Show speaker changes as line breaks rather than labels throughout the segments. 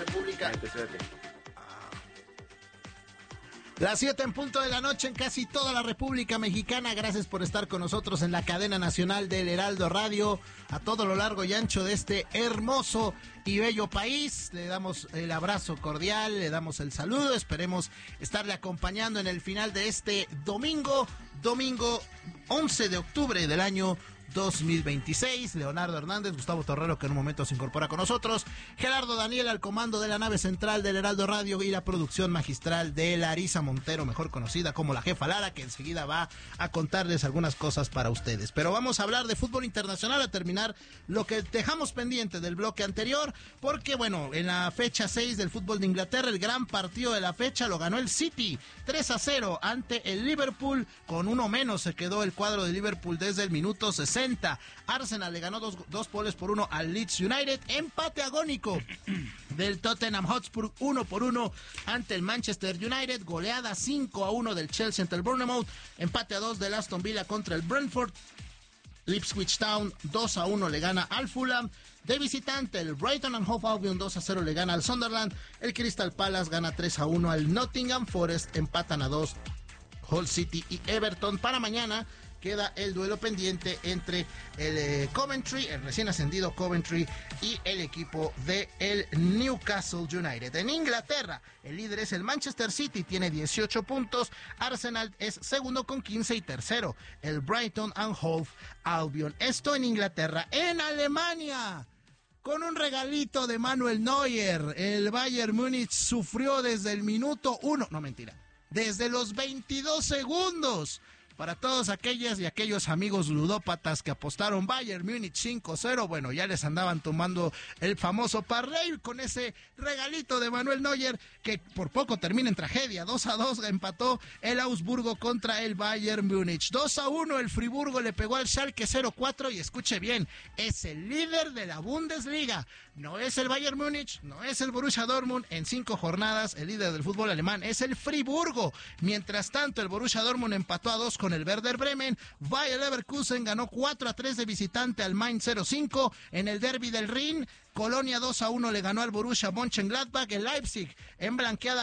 República.
Suerte.
Las 7 en punto de la noche en casi toda la República Mexicana. Gracias por estar con nosotros en la cadena nacional del Heraldo Radio, a todo lo largo y ancho de este hermoso y bello país. Le damos el abrazo cordial, le damos el saludo. Esperemos estarle acompañando en el final de este domingo 11 de octubre del año 2026. Leonardo Hernández, Gustavo Torrero, que en un momento se incorpora con nosotros, Gerardo Daniel al comando de la nave central del Heraldo Radio y la producción magistral de Larisa Montero, mejor conocida como la Jefa Lara, que enseguida va a contarles algunas cosas para ustedes. Pero vamos a hablar de fútbol internacional, a terminar lo que dejamos pendiente del bloque anterior, porque bueno, en la fecha 6 del fútbol de Inglaterra, el gran partido de la fecha lo ganó el City 3-0 ante el Liverpool. Con uno menos se quedó el cuadro de Liverpool desde el minuto 60. Arsenal le ganó 2-1 al Leeds United. Empate agónico del Tottenham Hotspur 1-1 ante el Manchester United. Goleada 5-1 del Chelsea ante el Bournemouth. Empate a 2 del Aston Villa contra el Brentford. Ipswich Town 2-1 le gana al Fulham. De visitante, el Brighton and Hove Albion 2-0 le gana al Sunderland. El Crystal Palace gana 3-1 al Nottingham Forest. Empatan a 2 Hull City y Everton. Para mañana queda el duelo pendiente entre el Coventry, el recién ascendido Coventry, y el equipo de el Newcastle United. En Inglaterra, el líder es el Manchester City, tiene 18 puntos. Arsenal es segundo con 15 y tercero el Brighton and Hove Albion. Esto en Inglaterra. En Alemania, con un regalito de Manuel Neuer, el Bayern Múnich sufrió desde el minuto 1, no mentira, desde los 22 segundos. Para todos aquellas y aquellos amigos ludópatas que apostaron Bayern Múnich 5-0, bueno, ya les andaban tomando el famoso parlay con ese regalito de Manuel Neuer, que por poco termina en tragedia. 2-2 empató el Augsburgo contra el Bayern Múnich. 2-1 el Friburgo le pegó al Schalke 0-4 y escuche bien, es el líder de la Bundesliga. No es el Bayern Múnich, no es el Borussia Dortmund. En 5 jornadas el líder del fútbol alemán es el Friburgo. Mientras tanto, el Borussia Dortmund empató a 2 con el Werder Bremen. Bayer Leverkusen ganó 4-3 de visitante al Mainz 05. En el derbi del Rin, Colonia 2-1 le ganó al Borussia Mönchengladbach. El Leipzig en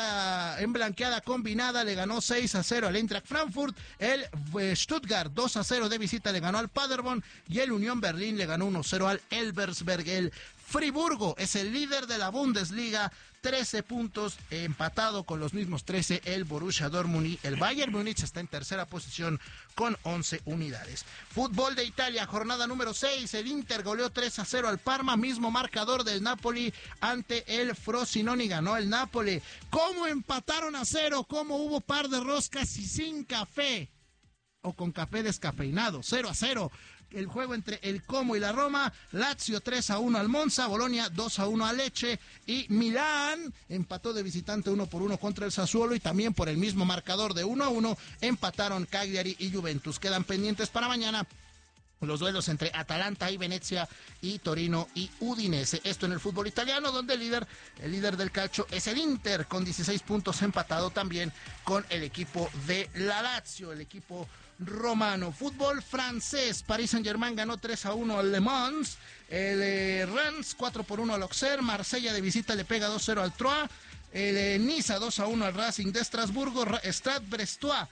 blanqueada combinada le ganó 6-0 al Eintracht Frankfurt. El Stuttgart 2-0 de visita le ganó al Paderborn y el Unión Berlín le ganó 1-0 al Elversberg. El Friburgo es el líder de la Bundesliga, 13 puntos, empatado con los mismos 13 el Borussia Dortmund, y el Bayern Múnich está en tercera posición con 11 unidades. Fútbol de Italia, jornada número 6, el Inter goleó 3-0 al Parma, mismo marcador del Napoli ante el Frosinone, ganó el Napoli. ¿Cómo empataron a 0? ¿Cómo hubo par de roscas y sin café? O con café descafeinado, 0-0. El juego entre el Como y la Roma. Lazio 3-1 al Monza, Bolonia 2-1 a Lecce, y Milán empató de visitante 1-1 contra el Sassuolo, y también por el mismo marcador de 1-1 empataron Cagliari y Juventus. Quedan pendientes para mañana los duelos entre Atalanta y Venecia, y Torino y Udinese. Esto en el fútbol italiano, donde el líder del calcio es el Inter con 16 puntos, empatado también con el equipo de la Lazio, el equipo romano. Fútbol francés, Paris Saint-Germain ganó 3-1 al Le Mans, el Reims 4-1 al Auxerre, Marsella de visita le pega 2-0 al Troyes, el Niza 2-1 al Racing de Estrasburgo, Stade Brestois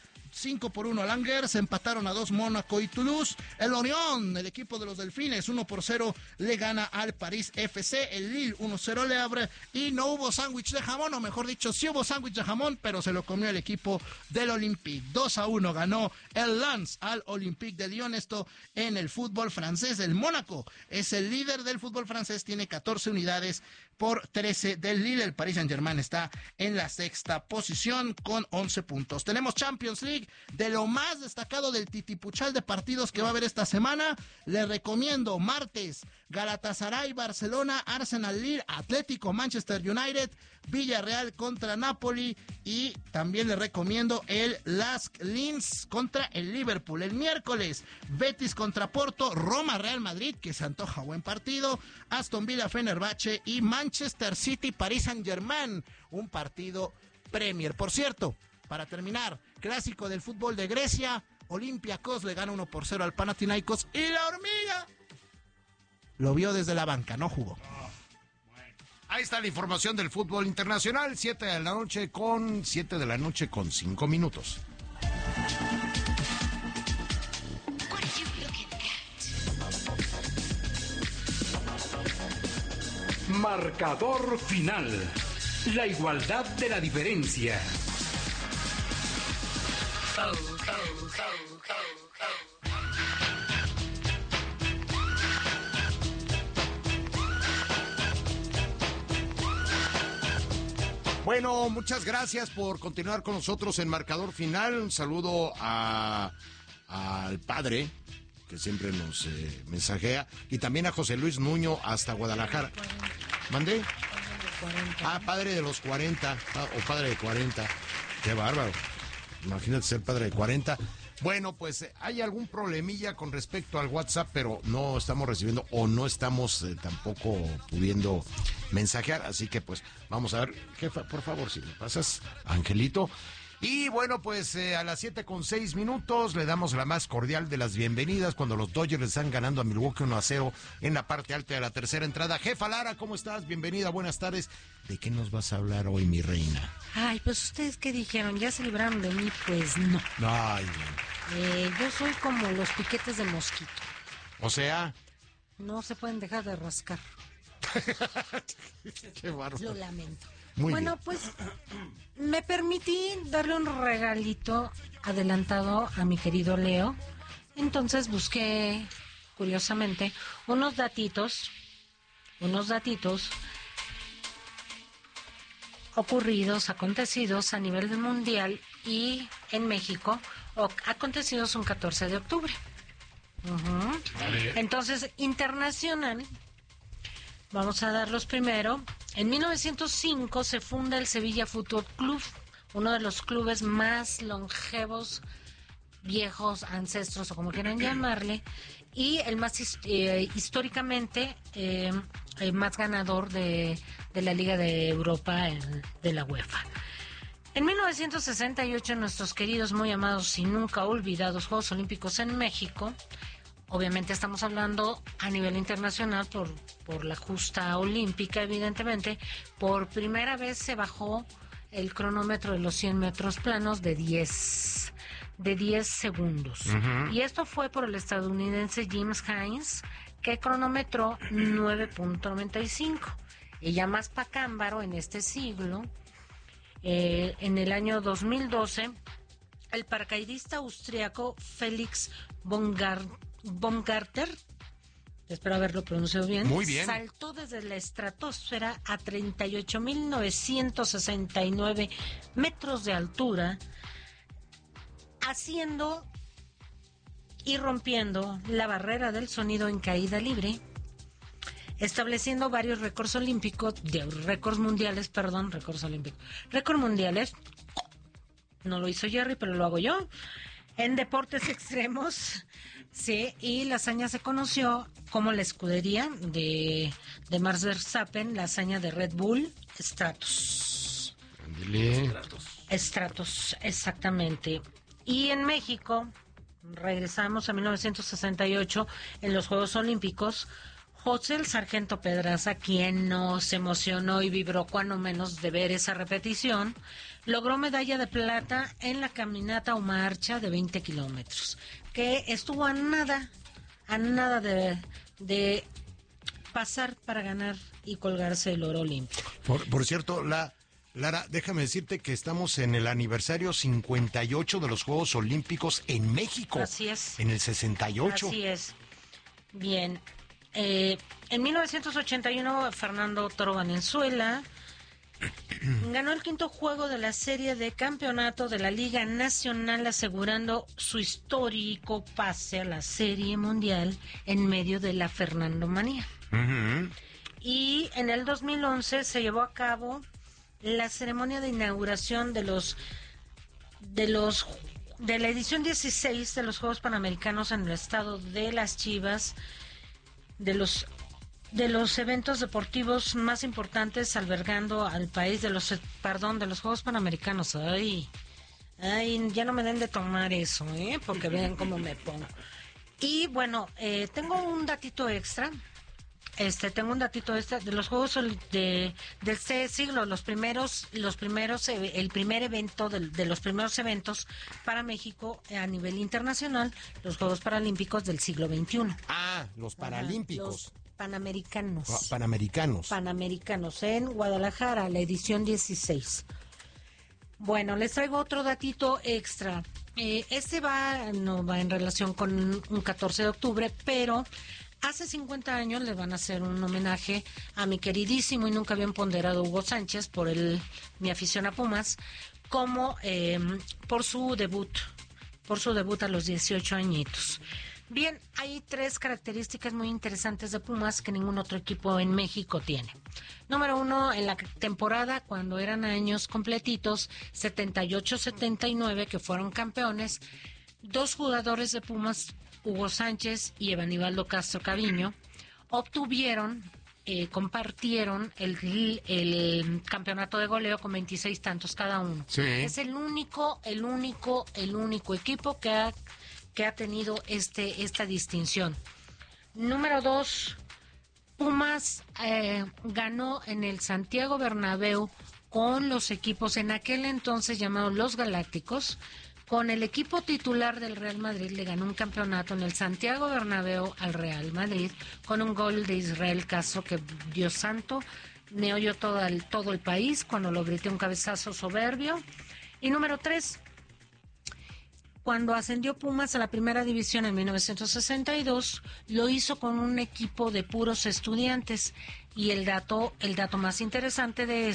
5-1 al Angers, empataron a 2 Mónaco y Toulouse. El Lorient, el equipo de los Delfines, 1-0 le gana al París FC. El Lille 1-0 le abre, y no hubo sándwich de jamón, o mejor dicho, sí hubo sándwich de jamón, pero se lo comió el equipo del Olympique. 2-1 ganó el Lens al Olympique de Lyon. Esto en el fútbol francés. El Mónaco es el líder del fútbol francés, tiene 14 unidades por 13 del Lille. El Paris Saint-Germain está en la sexta posición con 11 puntos. Tenemos Champions League. De lo más destacado del titipuchal de partidos que va a haber esta semana, le recomiendo martes, Galatasaray, Barcelona, Arsenal, Lille, Atlético, Manchester United, Villarreal contra Napoli, y también le recomiendo el Lask Linz contra el Liverpool. El miércoles, Betis contra Porto, Roma, Real Madrid, que se antoja buen partido, Aston Villa, Fenerbahce, y Manchester City, Paris Saint-Germain, un partido Premier. Por cierto, para terminar, clásico del fútbol de Grecia, Olympiacos le gana 1-0 al Panathinaikos, y la hormiga lo vio desde la banca, no jugó.
Ahí Ahí está la información del fútbol internacional, 7 de la noche con 5 minutos.
Marcador final. La igualdad de la diferencia.
Bueno, muchas gracias por continuar con nosotros en Marcador Final. Un saludo al padre, que siempre nos mensajea, y también a José Luis Nuño hasta Guadalajara. ¿Mandé? Padre de los 40, o padre de 40. Qué bárbaro. Imagínate ser padre de 40. Bueno, pues hay algún problemilla con respecto al WhatsApp, pero no estamos recibiendo o no estamos tampoco pudiendo mensajear, así que pues vamos a ver, jefa, por favor, si le pasas, Angelito. Y bueno, pues a las 7:06 le damos la más cordial de las bienvenidas cuando los Dodgers están ganando a Milwaukee 1-0 en la parte alta de la tercera entrada. Jefa Lara, ¿cómo estás? Bienvenida, buenas tardes. ¿De qué nos vas a hablar hoy, mi reina?
Ay, pues ustedes qué dijeron, ¿ya se libraron de mí? Pues no.
Ay,
yo soy como los piquetes de mosquito.
O sea,
no se pueden dejar de rascar.
Qué bárbaro.
Lo lamento.
Muy
bueno,
bien.
Pues me permití darle un regalito adelantado a mi querido Leo. Entonces busqué, curiosamente, unos datitos ocurridos, acontecidos a nivel mundial y en México, acontecidos un 14 de octubre. Entonces, internacional, vamos a darlos primero. En 1905 se funda el Sevilla Fútbol Club, uno de los clubes más longevos, viejos, ancestros o como quieran llamarle, y el más históricamente más ganador de la Liga de Europa de la UEFA. En 1968, nuestros queridos, muy amados y nunca olvidados Juegos Olímpicos en México. Obviamente estamos hablando a nivel internacional por la justa olímpica, evidentemente. Por primera vez se bajó el cronómetro de los 100 metros planos de 10 segundos. Y esto fue por el estadounidense James Hines, que cronometró 9.95. Y ya más pacámbaro en este siglo, en el año 2012, el paracaidista austriaco Felix Baumgartner, espero haberlo pronunciado bien,
muy bien,
saltó desde la estratosfera a 38.969 metros de altura, haciendo y rompiendo la barrera del sonido en caída libre, estableciendo varios récords mundiales. No lo hizo Jerry, pero lo hago yo. En deportes extremos, sí, y la hazaña se conoció como la escudería de Max Verstappen, la hazaña de Red Bull Stratos. Stratos, exactamente. Y en México, regresamos a 1968, en los Juegos Olímpicos, José el Sargento Pedraza, quien nos emocionó y vibró cuando menos de ver esa repetición, logró medalla de plata en la caminata o marcha de 20 kilómetros, que estuvo a nada de pasar para ganar y colgarse el oro olímpico.
Por cierto, Lara, déjame decirte que estamos en el aniversario 58 de los Juegos Olímpicos en México.
Así es.
En el 68.
Así es. Bien. En 1981, Fernando Toro Valenzuela ganó el quinto juego de la serie de campeonato de la Liga Nacional, asegurando su histórico pase a la Serie Mundial en medio de la Fernandomanía. Y en el 2011 se llevó a cabo la ceremonia de inauguración de la edición 16 de los Juegos Panamericanos en el estado de Las Chivas, de los eventos deportivos más importantes, albergando al país de los Juegos Panamericanos. Ay, ya no me den de tomar eso, porque vean cómo me pongo. Y bueno, tengo un datito extra. tengo un datito de los Juegos de este siglo, el primer evento de los primeros eventos para México a nivel internacional, los Juegos Paralímpicos del siglo XXI.
Los Paralímpicos.
Los Panamericanos.
Panamericanos
en Guadalajara, la edición 16. Bueno, les traigo otro datito extra. No va en relación con un 14 de octubre, pero hace 50 años le van a hacer un homenaje a mi queridísimo y nunca bien ponderado Hugo Sánchez por mi afición a Pumas, como por su debut a los 18 añitos. Bien, hay 3 características muy interesantes de Pumas que ningún otro equipo en México tiene. Número 1, en la temporada, cuando eran años completitos, 78-79, que fueron campeones, 2 jugadores de Pumas, Hugo Sánchez y Evanibaldo Castro Caviño, compartieron el campeonato de goleo con 26 tantos cada uno.
Sí.
Es el único equipo que ha tenido esta distinción. Número 2, Pumas ganó en el Santiago Bernabéu con los equipos en aquel entonces llamados los Galácticos. Con el equipo titular del Real Madrid le ganó un campeonato en el Santiago Bernabéu al Real Madrid con un gol de Israel Castro que, Dios santo, me oyó todo el país cuando lo grité, un cabezazo soberbio. Y número 3, cuando ascendió Pumas a la primera división en 1962, lo hizo con un equipo de puros estudiantes. Y el dato más interesante de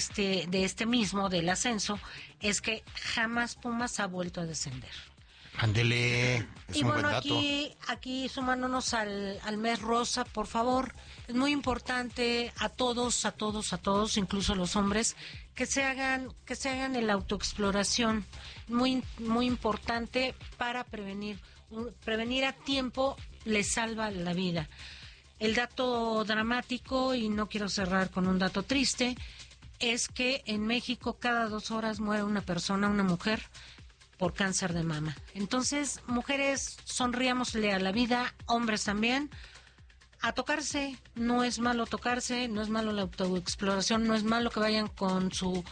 del ascenso, es que jamás Pumas ha vuelto a descender.
Ándele, es
y
un
bueno,
buen dato.
aquí sumándonos al mes rosa, por favor, es muy importante a todos, incluso los hombres, que se hagan el autoexploración, muy muy importante para prevenir a tiempo les salva la vida. El dato dramático, y no quiero cerrar con un dato triste, es que en México cada 2 horas muere una mujer, por cáncer de mama. Entonces, mujeres, sonriámosle a la vida, hombres también, a tocarse. No es malo tocarse, no es malo la autoexploración, no es malo que vayan con su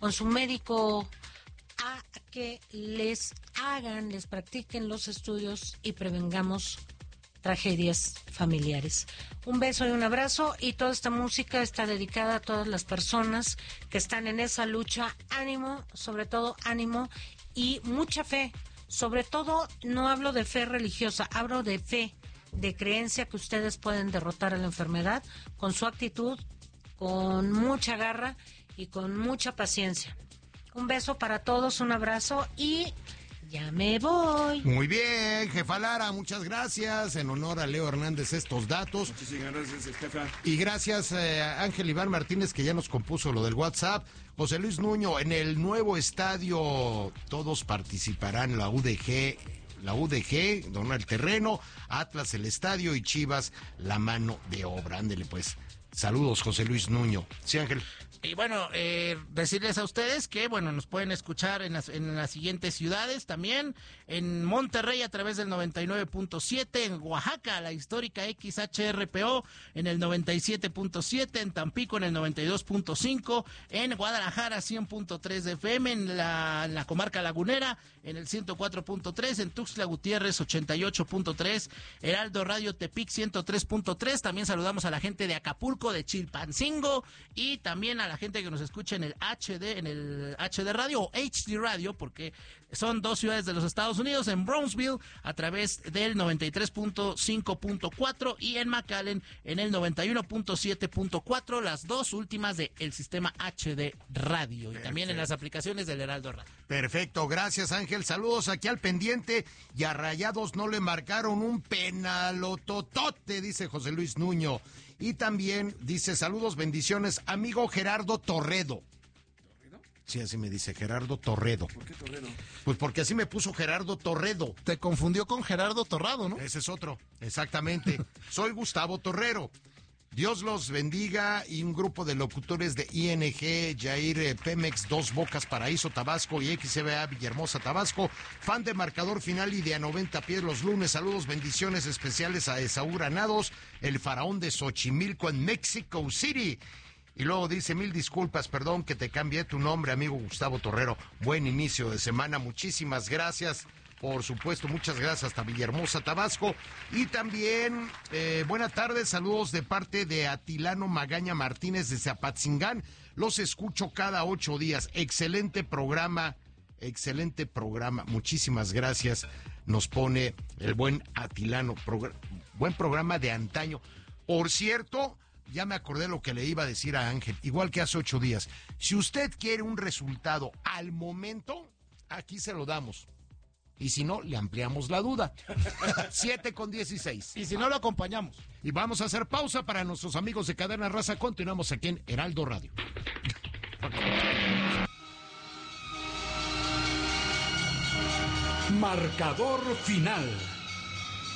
médico a que les practiquen los estudios y prevengamos tragedias familiares. Un beso y un abrazo, y toda esta música está dedicada a todas las personas que están en esa lucha. Ánimo, sobre todo ánimo y mucha fe. Sobre todo, no hablo de fe religiosa, hablo de fe, de creencia que ustedes pueden derrotar a la enfermedad con su actitud, con mucha garra y con mucha paciencia. Un beso para todos, un abrazo y ya me voy.
Muy bien, jefa Lara, muchas gracias. En honor a Leo Hernández estos datos.
Muchísimas gracias, jefa.
Y gracias a Ángel Iván Martínez, que ya nos compuso lo del WhatsApp. José Luis Nuño, en el nuevo estadio todos participarán, la UDG dona el terreno, Atlas el estadio y Chivas la mano de obra. Ándele pues. Saludos, José Luis Nuño. Sí, Ángel.
Y bueno, decirles a ustedes que, bueno, nos pueden escuchar en las siguientes ciudades también, en Monterrey a través del 99.7, en Oaxaca, la histórica XHRPO, en el 97.7, en Tampico en el 92.5, en Guadalajara 100.3 de FM, en la comarca lagunera, en el 104.3, en Tuxtla Gutiérrez 88.3, Heraldo Radio Tepic 103.3, también saludamos a la gente de Acapulco, de Chilpancingo, y también a la gente que nos escucha en el HD Radio o HD Radio, porque son 2 ciudades de los Estados Unidos, en Brownsville a través del 93.5.4 y en McAllen en el 91.7.4, las 2 últimas del sistema HD Radio. Perfecto. Y también en las aplicaciones del Heraldo Radio.
Perfecto, gracias Ángel, saludos aquí al pendiente. Y a Rayados no le marcaron un penalototote, dice José Luis Nuño. Y también dice, saludos, bendiciones, amigo Gerardo Torredo.
¿Torredo?
Sí, así me dice, Gerardo Torredo.
¿Por qué Torredo?
Pues porque así me puso Gerardo Torredo.
Te confundió con Gerardo Torrado, ¿no?
Ese es otro, exactamente. Soy Gustavo Torrero. Dios los bendiga. Y un grupo de locutores de ING, Jair Pemex, Dos Bocas, Paraíso, Tabasco y XCBA Villahermosa, Tabasco. Fan de Marcador Final y de A 90 Pies los lunes. Saludos, bendiciones especiales a Esaú Granados, el faraón de Xochimilco en Mexico City. Y luego dice, 1000 disculpas, perdón que te cambié tu nombre, amigo Gustavo Torrero. Buen inicio de semana, muchísimas gracias. Por supuesto, muchas gracias hasta Villahermosa, Tabasco. Y también, buenas tardes, saludos de parte de Atilano Magaña Martínez de Zapatzingán. Los escucho cada 8 días. Excelente programa, muchísimas gracias. Nos pone el buen Atilano, buen programa de antaño. Por cierto, ya me acordé lo que le iba a decir a Ángel, igual que hace 8 días. Si usted quiere un resultado al momento, aquí se lo damos. Y si no, le ampliamos la duda. 7:16.
Y si no, lo acompañamos.
Y vamos a hacer pausa para nuestros amigos de Cadena Raza. Continuamos aquí en Heraldo Radio.
Marcador Final.